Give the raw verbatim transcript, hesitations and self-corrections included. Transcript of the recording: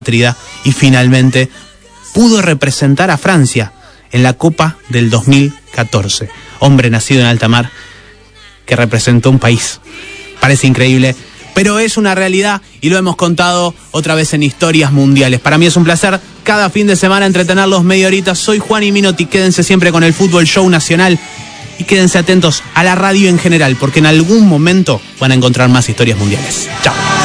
y finalmente pudo representar a Francia en la Copa del dos mil catorce. Hombre nacido en alta mar que representó un país. Parece increíble, pero es una realidad y lo hemos contado otra vez en Historias Mundiales. Para mí es un placer cada fin de semana entretenerlos media horita. Soy Juan y Minotti, quédense siempre con el Fútbol Show Nacional y quédense atentos a la radio en general, porque en algún momento van a encontrar más historias mundiales. Chao.